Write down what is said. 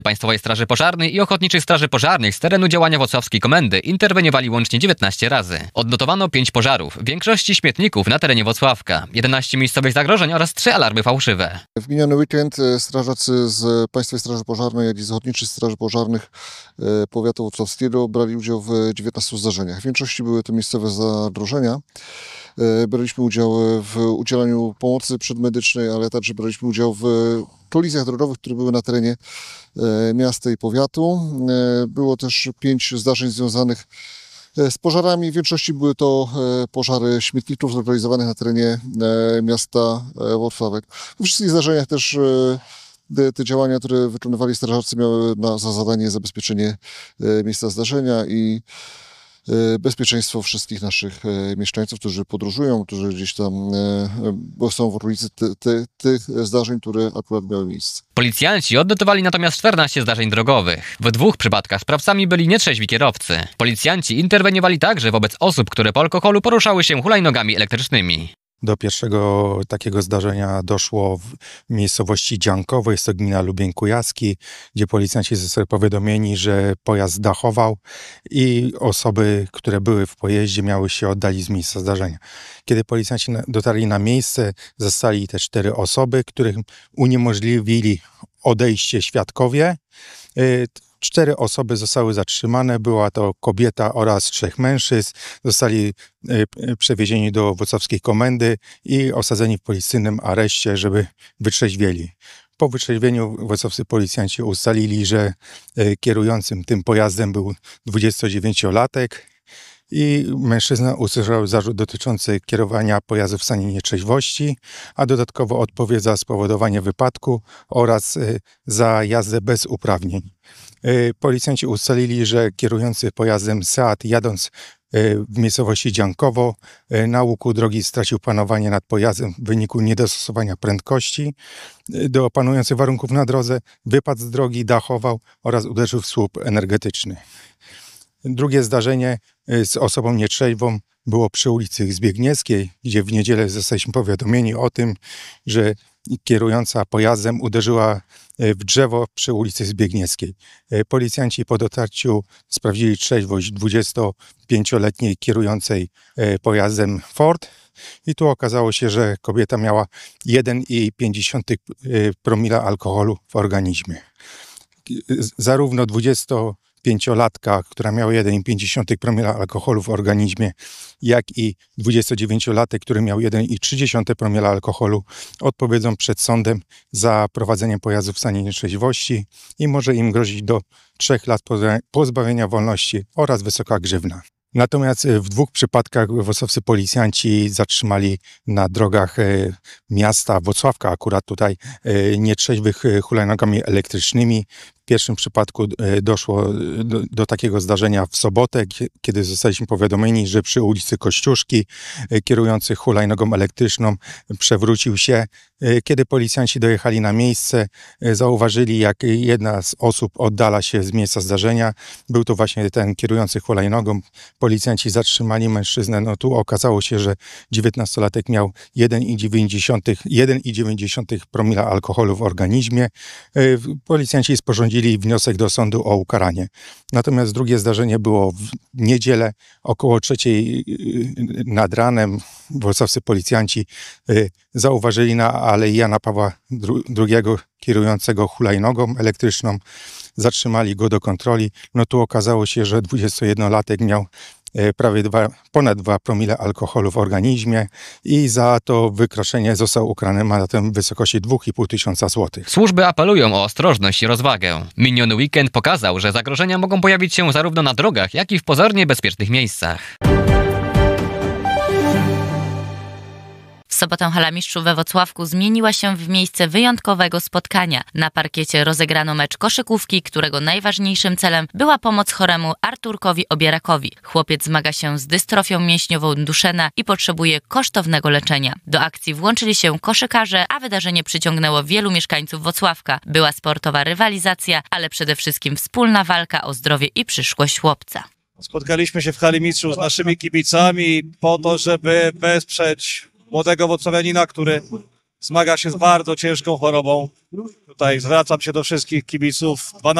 Państwowej Straży Pożarnej i Ochotniczej Straży Pożarnej z terenu działania włocławskiej komendy interweniowali łącznie 19 razy. Odnotowano 5 pożarów, w większości śmietników na terenie Włocławka, 11 miejscowych zagrożeń oraz 3 alarmy fałszywe. W miniony weekend strażacy z Państwowej Straży Pożarnej, jak i z Ochotniczych Straży Pożarnych powiatu włocławskiego brali udział w 19 zdarzeniach. W większości były to miejscowe zagrożenia. Braliśmy udział w udzielaniu pomocy przedmedycznej, ale także braliśmy udział w kolizjach drogowych, które były na terenie miasta i powiatu. Było też 5 zdarzeń związanych z pożarami. W większości były to pożary śmietników zlokalizowanych na terenie miasta Włocławek. We wszystkich zdarzeniach też te działania, które wykonywali strażacy, miały za zadanie zabezpieczenie miejsca zdarzenia i bezpieczeństwo wszystkich naszych mieszkańców, którzy podróżują, którzy gdzieś tam są w okolicy tych zdarzeń, które akurat miały miejsce. Policjanci odnotowali natomiast 14 zdarzeń drogowych. W 2 przypadkach sprawcami byli nietrzeźwi kierowcy. Policjanci interweniowali także wobec osób, które po alkoholu poruszały się hulajnogami elektrycznymi. Do pierwszego takiego zdarzenia doszło w miejscowości Dziankowo, jest to gmina Lubień Kujawski, gdzie policjanci zostali powiadomieni, że pojazd dachował i osoby, które były w pojeździe, miały się oddalić z miejsca zdarzenia. Kiedy policjanci dotarli na miejsce, zastali te 4 osoby, którym uniemożliwili odejście świadkowie. 4 osoby zostały zatrzymane, była to kobieta oraz 3 mężczyzn. Zostali przewiezieni do włocławskiej komendy i osadzeni w policyjnym areszcie, żeby wytrzeźwieli. Po wytrzeźwieniu włocławscy policjanci ustalili, że kierującym tym pojazdem był 29-latek i mężczyzna usłyszał zarzut dotyczący kierowania pojazdu w stanie nietrzeźwości, a dodatkowo odpowie za spowodowanie wypadku oraz za jazdę bez uprawnień. Policjanci ustalili, że kierujący pojazdem Seat, jadąc w miejscowości Dziankowo, na łuku drogi stracił panowanie nad pojazdem w wyniku niedostosowania prędkości do panujących warunków na drodze, wypadł z drogi, dachował oraz uderzył w słup energetyczny. Drugie zdarzenie z osobą nietrzeźwą było przy ulicy Zbiegniewskiej, gdzie w niedzielę zostaliśmy powiadomieni o tym, że kierująca pojazdem uderzyła w drzewo przy ulicy Zbiegniewskiej. Policjanci po dotarciu sprawdzili trzeźwość 25-letniej kierującej pojazdem Ford i tu okazało się, że kobieta miała 1,5 promila alkoholu w organizmie. Zarówno 25-latka, która miała 1,5 promila alkoholu w organizmie, jak i 29-latek, który miał 1,3 promila alkoholu, odpowiedzą przed sądem za prowadzenie pojazdu w stanie nietrzeźwości i może im grozić do 3 lat pozbawienia wolności oraz wysoka grzywna. Natomiast w 2 przypadkach włocławscy policjanci zatrzymali na drogach miasta Włocławka, akurat tutaj nietrzeźwych hulajnogami elektrycznymi. W pierwszym przypadku doszło do takiego zdarzenia w sobotę, kiedy zostaliśmy powiadomieni, że przy ulicy Kościuszki kierujący hulajnogą elektryczną przewrócił się. Kiedy policjanci dojechali na miejsce, zauważyli, jak jedna z osób oddala się z miejsca zdarzenia. Był to właśnie ten kierujący hulajnogą. Policjanci zatrzymali mężczyznę. No tu okazało się, że 19-latek miał 1,9 promila alkoholu w organizmie. Policjanci sporządzili wniosek do sądu o ukaranie. Natomiast drugie zdarzenie było w niedzielę około 3:00 nad ranem. Włocławscy policjanci zauważyli na Alei Jana Pawła II kierującego hulajnogą elektryczną. Zatrzymali go do kontroli. No tu okazało się, że 21-latek miał prawie ponad 2 promile alkoholu w organizmie i za to wykroczenie został ukarany mandatem w wysokości 2500 zł. Służby apelują o ostrożność i rozwagę. Miniony weekend pokazał, że zagrożenia mogą pojawić się zarówno na drogach, jak i w pozornie bezpiecznych miejscach. W sobotę Hala Mistrzów we Włocławku zmieniła się w miejsce wyjątkowego spotkania. Na parkiecie rozegrano mecz koszykówki, którego najważniejszym celem była pomoc choremu Arturkowi Obierakowi. Chłopiec zmaga się z dystrofią mięśniową Duchenne i potrzebuje kosztownego leczenia. Do akcji włączyli się koszykarze, a wydarzenie przyciągnęło wielu mieszkańców Włocławka. Była sportowa rywalizacja, ale przede wszystkim wspólna walka o zdrowie i przyszłość chłopca. Spotkaliśmy się w Hali Mistrzów z naszymi kibicami po to, żeby wesprzeć młodego włocławianina, który zmaga się z bardzo ciężką chorobą. Tutaj zwracam się do wszystkich kibiców.